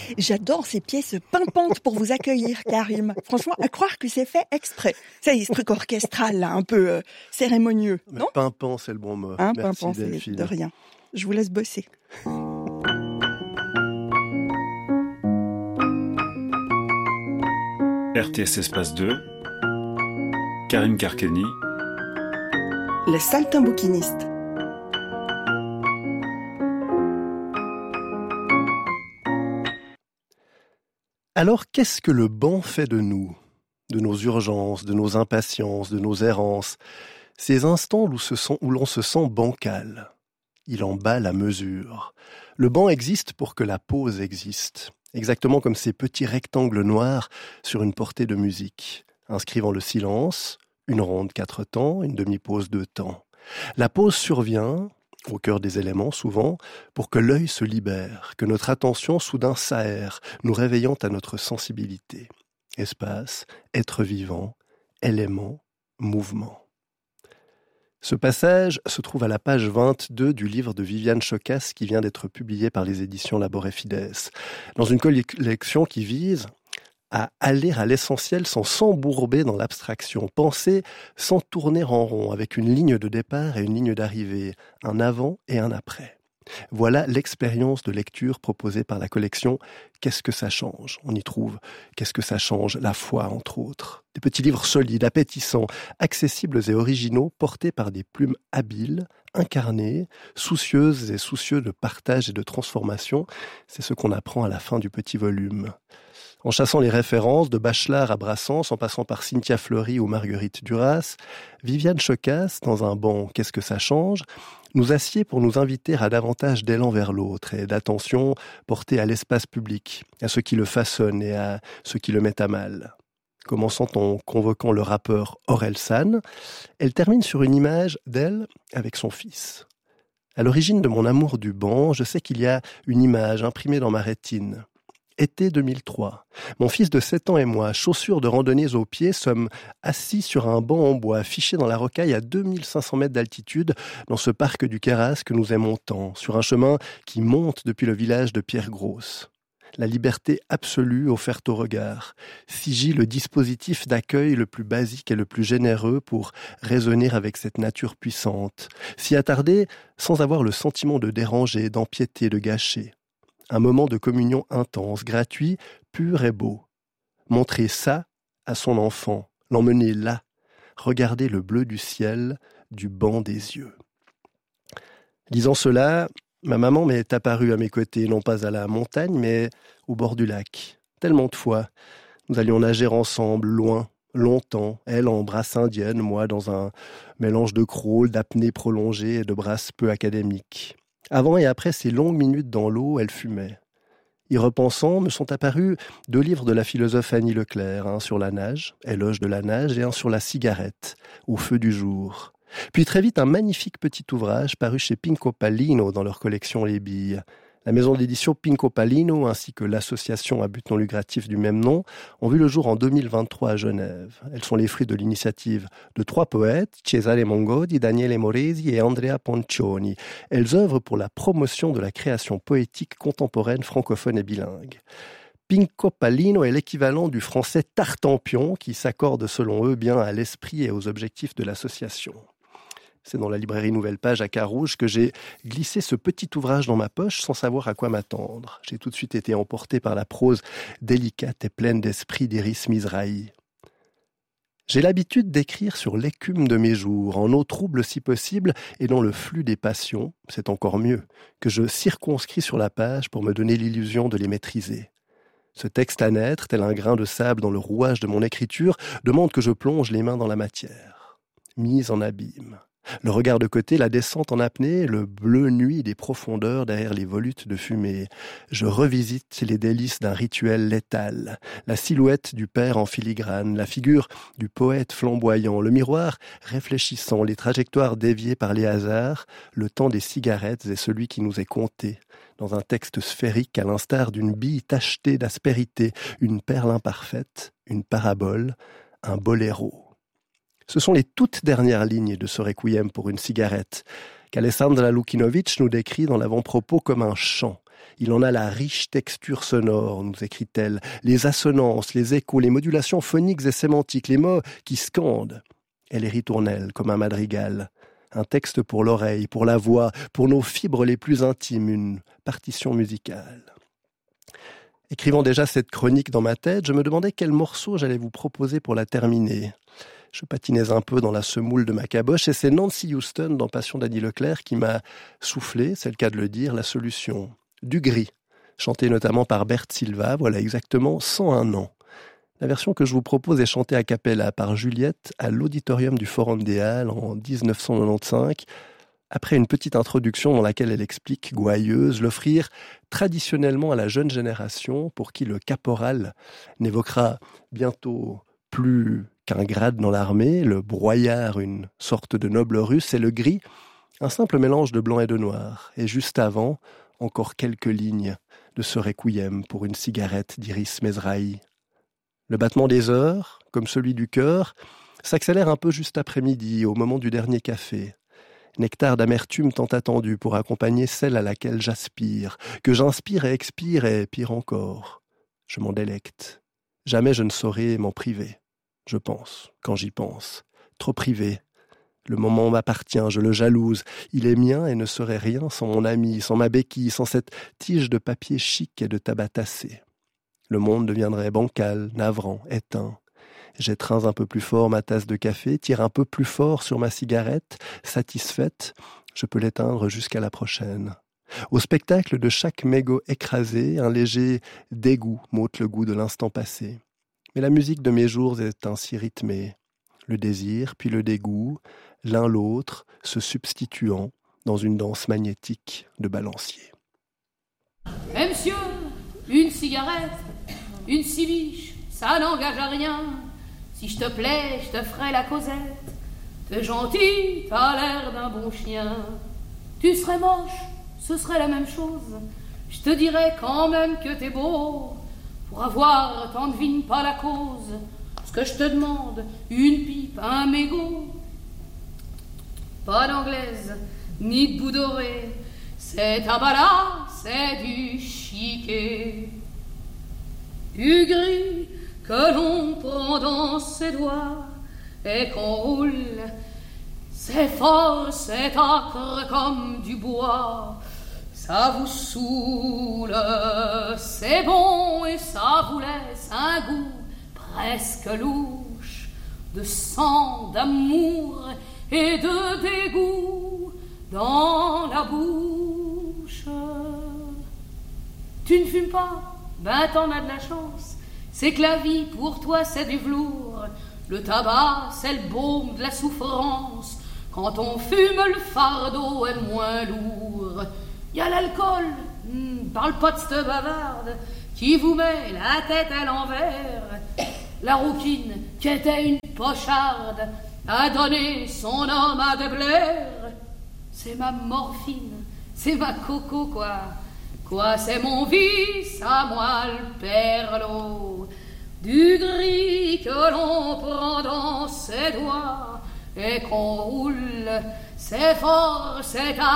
J'adore ces pièces pimpantes pour vous accueillir, Karim. Franchement, à croire que c'est fait exprès. Ça y est, ce truc orchestral, là, un peu cérémonieux, mais non? pimpant, c'est le bon mot. Hein, Merci, pimpant, c'est Delphine. de rien. Je vous laisse bosser. RTS Espace 2, Karim Karkeni, Les saltimbanquinistes. Alors, qu'est-ce que le banc fait de nous? De nos urgences, de nos impatiences, de nos errances, ces instants où l'on se sent bancal. Il en bat la mesure. Le banc existe pour que la pause existe, exactement comme ces petits rectangles noirs sur une portée de musique, inscrivant le silence, une ronde 4 temps, une demi-pause 2 temps. La pause survient, au cœur des éléments souvent, pour que l'œil se libère, que notre attention soudain s'aère, nous réveillant à notre sensibilité. Espace, être vivant, élément, mouvement. Ce passage se trouve à la page 22 du livre de Viviane Chokas qui vient d'être publié par les éditions Labor et Fides, dans une collection qui vise à aller à l'essentiel sans s'embourber dans l'abstraction, penser sans tourner en rond, avec une ligne de départ et une ligne d'arrivée, un avant et un après. Voilà l'expérience de lecture proposée par la collection « Qu'est-ce que ça change ?» On y trouve « Qu'est-ce que ça change ?» La foi, entre autres. Des petits livres solides, appétissants, accessibles et originaux, portés par des plumes habiles, incarnées, soucieuses et soucieux de partage et de transformation. C'est ce qu'on apprend à la fin du petit volume. En chassant les références de Bachelard à Brassens, en passant par Cynthia Fleury ou Marguerite Duras, Viviane Chokas, dans un banc « Qu'est-ce que ça change ?», nous assied pour nous inviter à davantage d'élan vers l'autre et d'attention portée à l'espace public, à ce qui le façonne et à ce qui le met à mal. Commençant en convoquant le rappeur Orelsan, elle termine sur une image d'elle avec son fils. À l'origine de mon amour du banc, je sais qu'il y a une image imprimée dans ma rétine. Été 2003. Mon fils de 7 ans et moi, chaussures de randonnée aux pieds, sommes assis sur un banc en bois, fichés dans la rocaille à 2500 mètres d'altitude, dans ce parc du Queyras que nous aimons tant, sur un chemin qui monte depuis le village de Pierre-Grosse. La liberté absolue offerte au regard, sigille le dispositif d'accueil le plus basique et le plus généreux pour raisonner avec cette nature puissante, s'y attarder sans avoir le sentiment de déranger, d'empiéter, de gâcher. Un moment de communion intense, gratuit, pur et beau. Montrer ça à son enfant, l'emmener là, regarder le bleu du ciel, du banc des yeux. Disant cela, ma maman m'est apparue à mes côtés, non pas à la montagne, mais au bord du lac. Tellement de fois, nous allions nager ensemble, loin, longtemps, elle en brasse indienne, moi dans un mélange de crawl, d'apnée prolongée et de brasse peu académique. Avant et après ces longues minutes dans l'eau, elle fumait. Y repensant, me sont apparus 2 livres de la philosophe Annie Leclerc, un sur la nage, éloge de la nage, et un sur la cigarette, au feu du jour. Puis très vite, un magnifique petit ouvrage paru chez Pinco Pallino dans leur collection Les Billes. La maison d'édition Pinco Pallino ainsi que l'association à but non lucratif du même nom ont vu le jour en 2023 à Genève. Elles sont les fruits de l'initiative de 3 poètes, Cesare Mongodi, Daniele Moresi et Andrea Poncioni. Elles œuvrent pour la promotion de la création poétique contemporaine francophone et bilingue. Pinco Pallino est l'équivalent du français tartempion qui s'accorde selon eux bien à l'esprit et aux objectifs de l'association. C'est dans la librairie Nouvelle Page à Carouge que j'ai glissé ce petit ouvrage dans ma poche sans savoir à quoi m'attendre. J'ai tout de suite été emporté par la prose délicate et pleine d'esprit d'Iris Mizrahi. J'ai l'habitude d'écrire sur l'écume de mes jours, en eau trouble si possible, et dans le flux des passions, c'est encore mieux, que je circonscris sur la page pour me donner l'illusion de les maîtriser. Ce texte à naître, tel un grain de sable dans le rouage de mon écriture, demande que je plonge les mains dans la matière. Mise en abîme. Le regard de côté, la descente en apnée, le bleu nuit des profondeurs derrière les volutes de fumée. Je revisite les délices d'un rituel létal. La silhouette du père en filigrane, la figure du poète flamboyant, le miroir réfléchissant, les trajectoires déviées par les hasards, le temps des cigarettes et celui qui nous est compté. Dans un texte sphérique à l'instar d'une bille tachetée d'aspérité, une perle imparfaite, une parabole, un boléro. Ce sont les toutes dernières lignes de ce requiem pour une cigarette, qu'Alessandra Lukinovic nous décrit dans l'avant-propos comme un chant, Il en a la riche texture sonore, nous écrit-elle, les assonances, les échos, les modulations phoniques et sémantiques, les mots qui scandent. Elle est ritournelle comme un madrigal. Un texte pour l'oreille, pour la voix, pour nos fibres les plus intimes, une partition musicale. Écrivant déjà cette chronique dans ma tête, je me demandais quel morceau j'allais vous proposer pour la terminer. Je patinais un peu dans la semoule de ma caboche et c'est Nancy Houston dans Passion d'Annie Leclerc qui m'a soufflé, c'est le cas de le dire, la solution. Du gris, chanté notamment par Bert Silva, voilà exactement 101 ans. La version que je vous propose est chantée a cappella par Juliette à l'auditorium du Forum des Halles en 1995, après une petite introduction dans laquelle elle explique, gouailleuse, l'offrir traditionnellement à la jeune génération pour qui le caporal n'évoquera bientôt plus qu'un grade dans l'armée, le broyard, une sorte de noble russe, et le gris, un simple mélange de blanc et de noir. Et juste avant, encore quelques lignes de ce requiem pour une cigarette d'Iris Mezrahi. Le battement des heures, comme celui du cœur, s'accélère un peu juste après-midi, au moment du dernier café. Nectar d'amertume tant attendu pour accompagner celle à laquelle j'aspire, que j'inspire et expire et pire encore. Je m'en délecte. Jamais je ne saurais m'en priver. Je pense, quand j'y pense. Trop privé. Le moment m'appartient, je le jalouse. Il est mien et ne serait rien sans mon ami, sans ma béquille, sans cette tige de papier chic et de tabac tassé. Le monde deviendrait bancal, navrant, éteint. J'étreins un peu plus fort ma tasse de café, tire un peu plus fort sur ma cigarette, satisfaite, je peux l'éteindre jusqu'à la prochaine. Au spectacle de chaque mégot écrasé, un léger dégoût m'ôte le goût de l'instant passé. Mais la musique de mes jours est ainsi rythmée. Le désir, puis le dégoût, l'un l'autre, se substituant dans une danse magnétique de balancier. Eh monsieur, une cigarette, une civiche, ça n'engage à rien. Si je te plais, je te ferai la causette. T'es gentil, t'as l'air d'un bon chien. Tu serais moche, ce serait la même chose. Je te dirais quand même que t'es beau. Pour avoir, t'en devines pas la cause. Ce que je te demande, une pipe, un mégot. Pas d'anglaise, ni de bout doré. C'est tabala, c'est du chiquet. Du gris que l'on prend dans ses doigts et qu'on roule. C'est fort, c'est acre comme du bois. Ça vous saoule, c'est bon et ça vous laisse un goût presque louche de sang, d'amour et de dégoût dans la bouche. Tu ne fumes pas? Ben t'en as de la chance. C'est que la vie pour toi c'est du velours. Le tabac c'est le baume de la souffrance. Quand on fume le fardeau est moins lourd. Y a l'alcool, parle pas de cette bavarde qui vous met la tête à l'envers. La rouquine qui était une pocharde a donné son homme à des blairs. C'est ma morphine, c'est ma coco quoi. Quoi, c'est mon vice à moi le perlot. Du gris que l'on prend dans ses doigts et qu'on roule, c'est fort, c'est